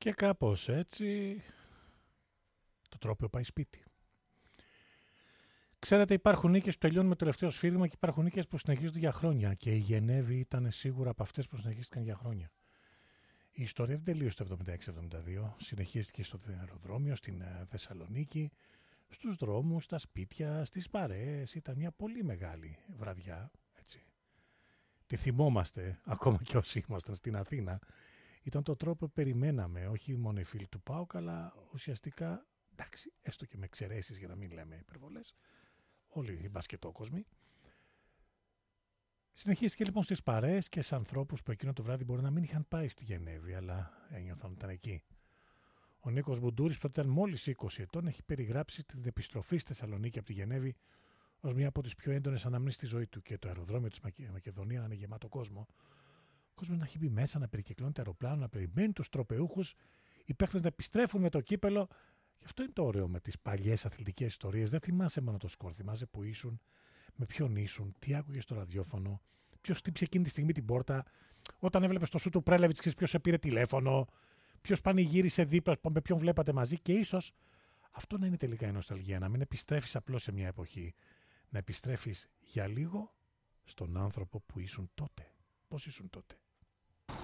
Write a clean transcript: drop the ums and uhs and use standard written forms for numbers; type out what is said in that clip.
Και κάπως έτσι το τρόπαιο πάει σπίτι. Ξέρετε, υπάρχουν νίκες που τελειώνουν με το τελευταίο σφύριγμα και υπάρχουν νίκες που συνεχίζονται για χρόνια. Και η Γενέβη ήταν σίγουρα από αυτές που συνεχίστηκαν για χρόνια. Η ιστορία δεν τελείωσε το 76-72. Συνεχίστηκε στο αεροδρόμιο, στην Θεσσαλονίκη, στους δρόμους, στα σπίτια, στις παρέες. Ήταν μια πολύ μεγάλη βραδιά. Έτσι. Τη θυμόμαστε, ακόμα και όσοι ήμασταν στην Αθήνα. Ήταν το τρόπο που περιμέναμε, όχι μόνο οι φίλοι του ΠΑΟΚ, αλλά ουσιαστικά, εντάξει, έστω και με εξαιρέσεις για να μην λέμε υπερβολές, όλοι οι μπασκετόκοσμοι. Συνεχίστηκε λοιπόν στις παρέες και σε ανθρώπους που εκείνο το βράδυ μπορεί να μην είχαν πάει στη Γενέβη, αλλά ένιωθαν ότι ήταν εκεί. Ο Νίκος Μπουντούρης, που ήταν μόλις 20 ετών, έχει περιγράψει την επιστροφή στη Θεσσαλονίκη από τη Γενέβη ως μία από τις πιο έντονες αναμνήσεις στη ζωή του και το αεροδρόμιο της Μακεδονία να είναι γεμάτο κόσμο. Ο κόσμος να έχει μπει μέσα, να περικυκλώνει το αεροπλάνο, να περιμένει τους τροπεούχους, οι παίχτες να επιστρέφουν με το κύπελο. Γι' αυτό είναι το ωραίο με τις παλιές αθλητικές ιστορίες. Δεν θυμάσαι μόνο το σκορ, θυμάσαι που ήσουν, με ποιον ήσουν, τι άκουγες στο ραδιόφωνο, ποιος χτύπησε εκείνη τη στιγμή την πόρτα, όταν έβλεπες το σου του Πρέλεβιτς, ξέρεις ποιος σε πήρε τηλέφωνο, ποιος πανηγύρισε δίπλα, με ποιον βλέπατε μαζί και ίσως αυτό να είναι τελικά η νοσταλγία, να μην επιστρέφεις απλώς σε μια εποχή, να επιστρέφεις για λίγο στον άνθρωπο που ήσουν τότε. Πώς ήσουν τότε.